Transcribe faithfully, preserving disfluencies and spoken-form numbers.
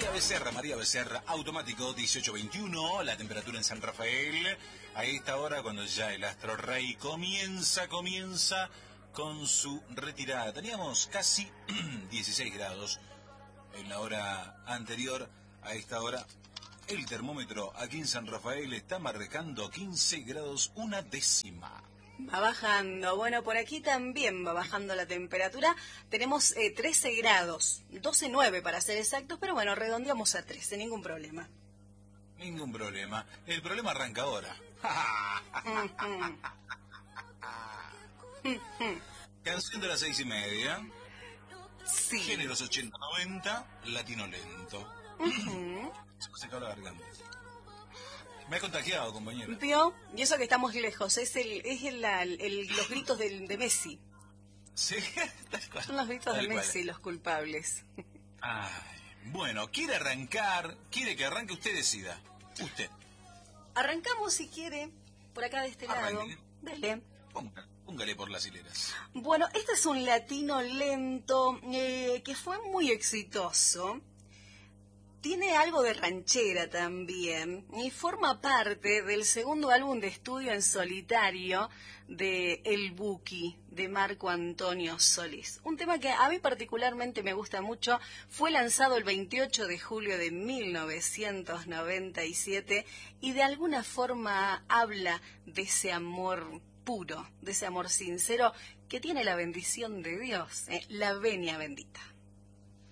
María Becerra, María Becerra, automático dieciocho veintiuno, la temperatura en San Rafael. A esta hora, cuando ya el Astro Rey comienza, comienza con su retirada. Teníamos casi dieciséis grados en la hora anterior. A esta hora, el termómetro aquí en San Rafael está marcando quince grados una décima. Va bajando. Bueno, por aquí también va bajando la temperatura. Tenemos eh, trece grados, doce punto nueve para ser exactos, pero bueno, redondeamos a trece, ningún problema. Ningún problema. El problema arranca ahora. Canción de las seis y media. Sí. Géneros ochenta noventa, latino lento. Se me secó la garganta. Me ha contagiado, compañero. ¿Vio? Y eso que estamos lejos, es el, es el, la- el- los gritos del- de Messi. Sí, tal cual. Son los gritos de Tal cual. Messi los culpables. Ay, bueno, quiere arrancar, quiere que arranque, usted decida. Usted. Arrancamos si quiere, por acá de este lado. Arranque. Dale. Póngale, póngale por las hileras. Bueno, este es un latino lento eh, que fue muy exitoso. Tiene algo de ranchera también y forma parte del segundo álbum de estudio en solitario de El Buki, de Marco Antonio Solís. Un tema que a mí particularmente me gusta mucho, fue lanzado el veintiocho de julio de mil novecientos noventa y siete y de alguna forma habla de ese amor puro, de ese amor sincero que tiene la bendición de Dios, eh, la venia bendita.